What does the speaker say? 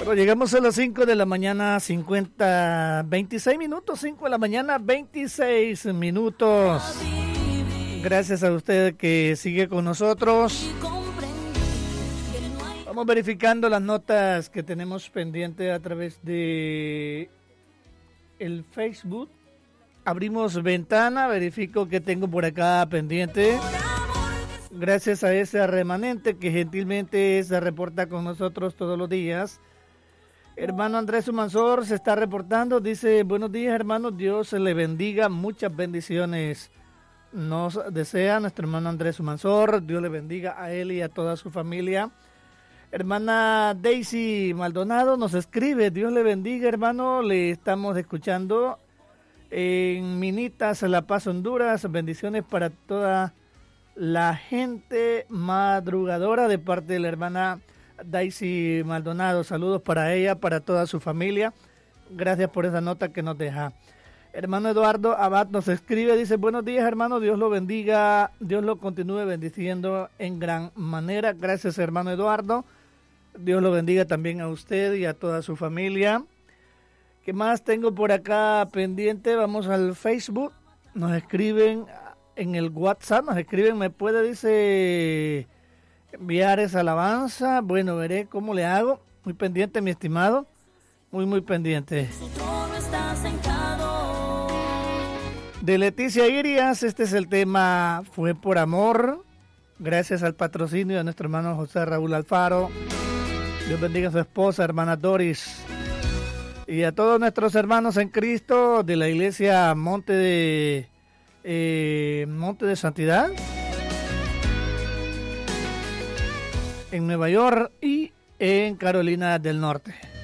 Bueno, llegamos a las 5 de la mañana, 26 minutos, 5 de la mañana, 26 minutos. Gracias a usted que sigue con nosotros. Vamos verificando las notas que tenemos pendientes a través de el Facebook. Abrimos ventana, verifico que tengo por acá pendiente. Gracias a ese remanente que gentilmente se reporta con nosotros todos los días. Hermano Andrés Humansor se está reportando, dice, buenos días hermano, Dios le bendiga, muchas bendiciones. Nos desea nuestro hermano Andrés Humansor, Dios le bendiga a él y a toda su familia. Hermana Daisy Maldonado nos escribe, Dios le bendiga hermano, le estamos escuchando en Minitas, La Paz, Honduras, bendiciones para toda la gente madrugadora de parte de la hermana Daisy Maldonado, saludos para ella, para toda su familia, gracias por esa nota que nos deja. Hermano Eduardo Abad nos escribe, dice, buenos días hermano, Dios lo bendiga, Dios lo continúe bendiciendo en gran manera, gracias hermano Eduardo, Dios lo bendiga también a usted y a toda su familia. ¿Qué más tengo por acá pendiente? Vamos al Facebook, nos escriben en el WhatsApp, nos escriben, me puede, dice, enviar esa alabanza, bueno, veré cómo le hago, muy pendiente mi estimado, muy pendiente. De Leticia Irias, este es el tema Fue por Amor, gracias al patrocinio de nuestro hermano José Raúl Alfaro, Dios bendiga a su esposa, hermana Doris, y a todos nuestros hermanos en Cristo de la iglesia Monte de Santidad en Nueva York y en Carolina del Norte.